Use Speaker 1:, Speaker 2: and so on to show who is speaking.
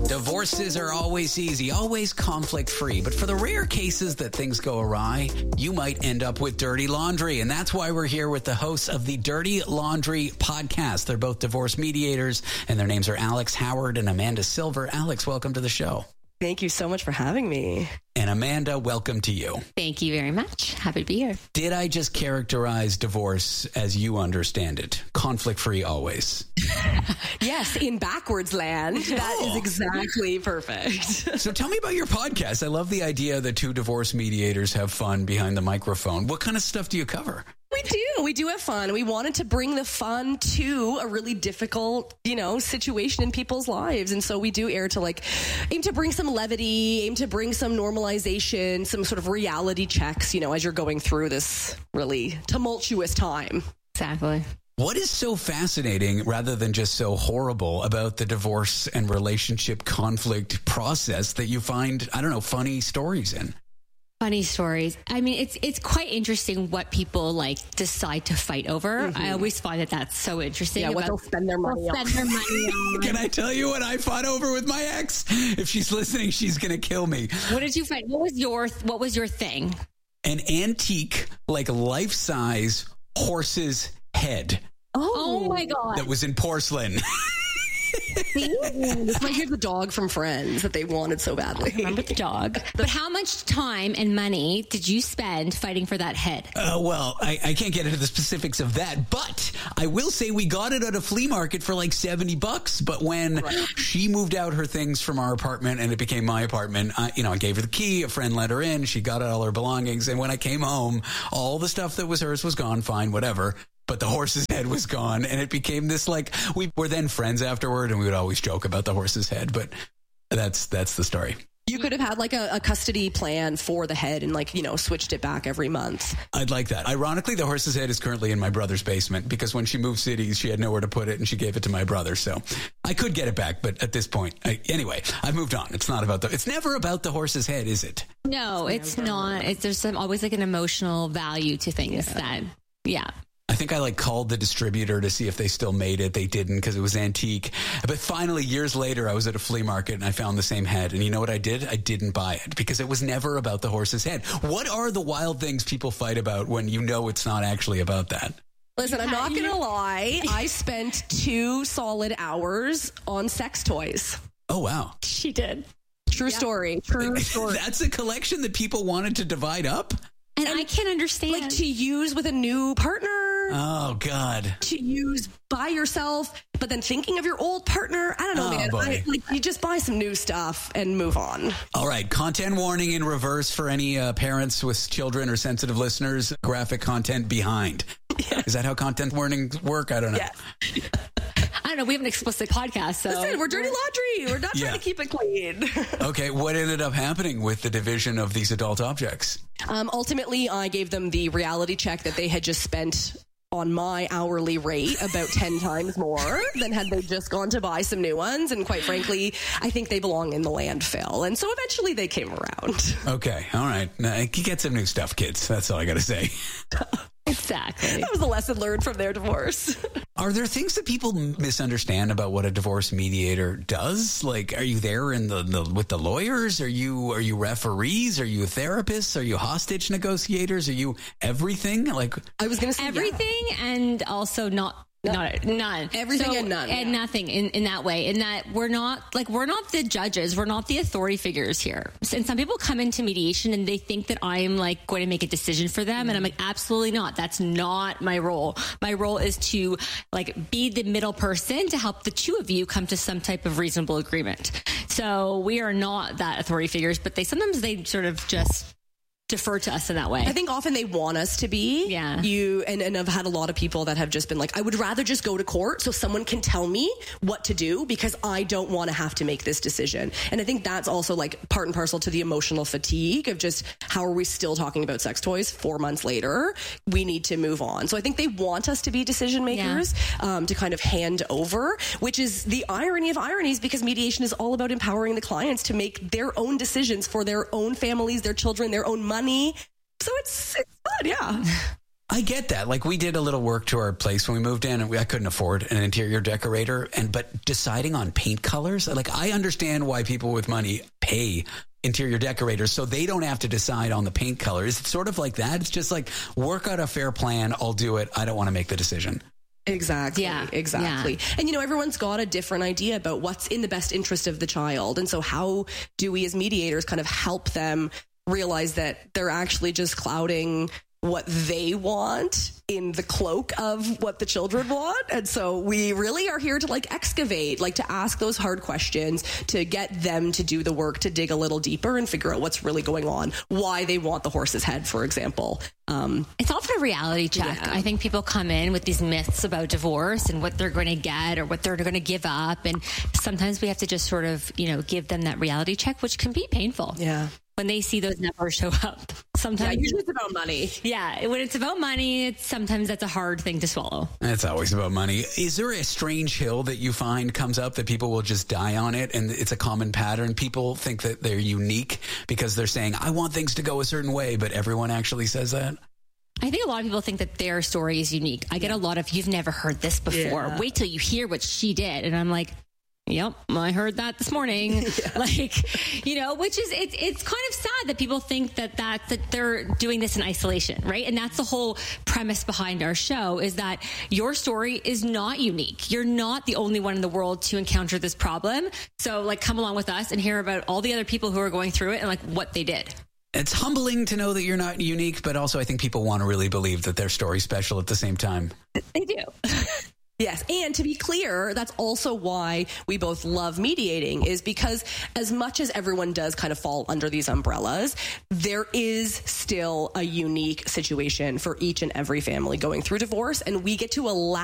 Speaker 1: Divorces are always easy, always conflict-free. But for the rare cases that things go awry, you might end up with dirty laundry. And that's why we're here with the hosts of the Dirty Laundry podcast. They're both divorce mediators, and their names are Alex Howard and Amanda Silver. Alex, welcome to the show.
Speaker 2: Thank you so much for having me.
Speaker 1: And Amanda, welcome to you.
Speaker 3: Thank you very much. Happy to be here.
Speaker 1: Did I just characterize divorce as you understand it? Conflict-free always.
Speaker 2: Yes, in backwards land. That is exactly perfect.
Speaker 1: So tell me about your podcast. I love the idea that two divorce mediators have fun behind the microphone. What kind of stuff do you cover?
Speaker 2: We do have fun. We wanted to bring the fun to a really difficult, situation in people's lives. And so we do aim to bring some levity, aim to bring some normalization, some sort of reality checks, as you're going through this really tumultuous time.
Speaker 3: Exactly.
Speaker 1: What is so fascinating rather than just so horrible about the divorce and relationship conflict process that you find, funny stories in?
Speaker 3: Funny stories. I mean, it's quite interesting what people decide to fight over. Mm-hmm. I always find that that's so interesting.
Speaker 2: Yeah, what they'll spend their money on.
Speaker 1: Can I tell you what I fought over with my ex? If she's listening, she's going to kill me.
Speaker 3: What did you fight? What was your thing?
Speaker 1: An antique, life-size horse's head.
Speaker 3: Oh my God.
Speaker 1: That was in porcelain.
Speaker 2: It's like here's the dog from Friends that they wanted so badly.
Speaker 3: Remember the dog? But how much time and money did you spend fighting for that head?
Speaker 1: Well, I can't get into the specifics of that, but I will say we got it at a flea market for $70. But when she moved out her things from our apartment and it became my apartment, I gave her the key. A friend let her in. She got all her belongings. And when I came home, all the stuff that was hers was gone. Fine, whatever. But the horse's head was gone, and it became this we were then friends afterward, and we would always joke about the horse's head. But that's the story.
Speaker 2: You could have had a custody plan for the head and switched it back every month.
Speaker 1: I'd like that. Ironically, the horse's head is currently in my brother's basement because when she moved cities, she had nowhere to put it, and she gave it to my brother. So I could get it back, but at this point, anyway, I've moved on. It's never about the horse's head, is it?
Speaker 3: No, it's not. There's always an emotional value to things yeah.
Speaker 1: I think I called the distributor to see if they still made it. They didn't because it was antique. But finally, years later, I was at a flea market and I found the same head. And you know what I did? I didn't buy it because it was never about the horse's head. What are the wild things people fight about when it's not actually about that?
Speaker 2: Listen, I'm not going to lie. I spent 2 solid hours on sex toys.
Speaker 1: Oh, wow.
Speaker 3: She did.
Speaker 2: True story.
Speaker 1: That's a collection that people wanted to divide up?
Speaker 3: And I can't understand.
Speaker 2: To use with a new partner.
Speaker 1: Oh, God.
Speaker 2: To use by yourself, but then thinking of your old partner. I don't know, man. You just buy some new stuff and move on.
Speaker 1: All right. Content warning in reverse for any parents with children or sensitive listeners. Graphic content behind. Yeah. Is that how content warnings work? I don't know.
Speaker 2: Yes.
Speaker 3: I don't know. We have an explicit podcast, so
Speaker 2: listen, we're dirty laundry. We're not trying to keep it clean.
Speaker 1: Okay, what ended up happening with the division of these adult objects?
Speaker 2: Ultimately, I gave them the reality check that they had just spent on my hourly rate about 10 times more than had they just gone to buy some new ones. And quite frankly, I think they belong in the landfill. And so eventually they came around. Okay,
Speaker 1: all right. Now, get some new stuff, kids. That's all I got to say.
Speaker 3: Exactly.
Speaker 2: That was a lesson learned from their divorce.
Speaker 1: Are there things that people misunderstand about what a divorce mediator does? Are you there in with the lawyers? Are you referees? Are you therapists? Are you hostage negotiators? Are you everything?
Speaker 2: I was going to say
Speaker 3: everything, and also none.
Speaker 2: Everything and none.
Speaker 3: And nothing in that way. In that we're not the judges. We're not the authority figures here. And some people come into mediation and they think that I am going to make a decision for them. And I'm absolutely not. That's not my role. My role is to be the middle person to help the two of you come to some type of reasonable agreement. So we are not that authority figures, but sometimes they sort of just defer to us in that way.
Speaker 2: I think often they want us to be.
Speaker 3: Yeah.
Speaker 2: And I've had a lot of people that have just been I would rather just go to court so someone can tell me what to do because I don't want to have to make this decision. And I think that's also part and parcel to the emotional fatigue of just how are we still talking about sex toys 4 months later? We need to move on. So I think they want us to be decision makers, to kind of hand over, which is the irony of ironies because mediation is all about empowering the clients to make their own decisions for their own families, their children, their own money. So it's fun, yeah.
Speaker 1: I get that. Like, we did a little work to our place when we moved in, and I couldn't afford an interior decorator. But deciding on paint colors, like, I understand why people with money pay interior decorators so they don't have to decide on the paint colors. It's sort of like that. It's just like, work out a fair plan. I'll do it. I don't want to make the decision.
Speaker 2: Exactly.
Speaker 3: Yeah.
Speaker 2: Exactly. Yeah. And, everyone's got a different idea about what's in the best interest of the child. And so how do we as mediators kind of help them realize that they're actually just clouding what they want in the cloak of what the children want? And so we really are here to excavate, to ask those hard questions, to get them to do the work, to dig a little deeper and figure out what's really going on, why they want the horse's head, for example.
Speaker 3: It's often a reality check. Yeah. I think people come in with these myths about divorce and what they're going to get or what they're going to give up. And sometimes we have to just sort of, give them that reality check, which can be painful.
Speaker 2: Yeah.
Speaker 3: When they see those numbers show up. Sometimes
Speaker 2: usually it's about money.
Speaker 3: Yeah, when it's about money, sometimes that's a hard thing to swallow.
Speaker 1: It's always about money. Is there a strange hill that you find comes up that people will just die on it, and it's a common pattern? People think that they're unique because they're saying, I want things to go a certain way, but everyone actually says that?
Speaker 3: I think a lot of people think that their story is unique. I get a lot of, you've never heard this before. Yeah. Wait till you hear what she did. And I'm like, yep, I heard that this morning. Yeah. Which is, it's kind of sad that people think that they're doing this in isolation, right? And that's the whole premise behind our show, is that your story is not unique. You're not the only one in the world to encounter this problem. So come along with us and hear about all the other people who are going through it and what they did.
Speaker 1: It's humbling to know that you're not unique, but also I think people want to really believe that their story's special at the same time.
Speaker 3: They do.
Speaker 2: Yes. And to be clear, that's also why we both love mediating, is because as much as everyone does kind of fall under these umbrellas, there is still a unique situation for each and every family going through divorce. And we get to allow